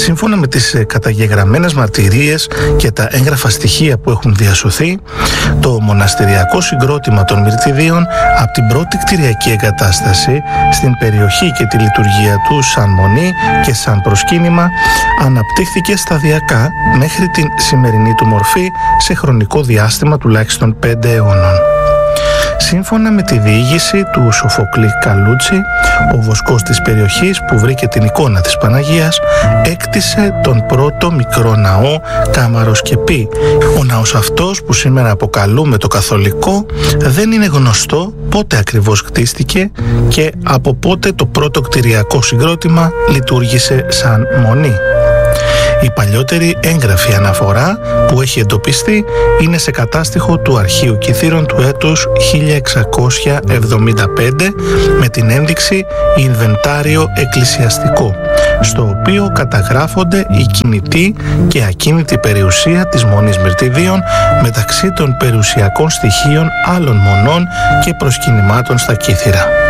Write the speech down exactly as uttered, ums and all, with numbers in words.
Σύμφωνα με τις καταγεγραμμένες μαρτυρίες και τα έγγραφα στοιχεία που έχουν διασωθεί, το μοναστηριακό συγκρότημα των Μυρτιδίων από την πρώτη κτηριακή εγκατάσταση στην περιοχή και τη λειτουργία του σαν μονή και σαν προσκύνημα αναπτύχθηκε σταδιακά μέχρι την σημερινή του μορφή σε χρονικό διάστημα τουλάχιστον πέντε αιώνων. Σύμφωνα με τη διήγηση του Σοφοκλή Καλούτσι, ο βοσκός της περιοχής που βρήκε την εικόνα της Παναγίας έκτισε τον πρώτο μικρό ναό Κάμαρο-Σκεπή. Ο ναός αυτός, που σήμερα αποκαλούμε το καθολικό, δεν είναι γνωστό πότε ακριβώς κτίστηκε και από πότε το πρώτο κτηριακό συγκρότημα λειτουργήσε σαν μονή. Η παλιότερη έγγραφη αναφορά που έχει εντοπιστεί είναι σε κατάστοιχο του Αρχείου Κιθήρων του έτους χίλια εξακόσια εβδομήντα πέντε με την ένδειξη «Ινβεντάριο εκκλησιαστικό», στο οποίο καταγράφονται η κινητή και ακίνητη περιουσία της Μονής Μυρτιδίων μεταξύ των περιουσιακών στοιχείων άλλων μονών και προσκυνημάτων στα Κύθυρα.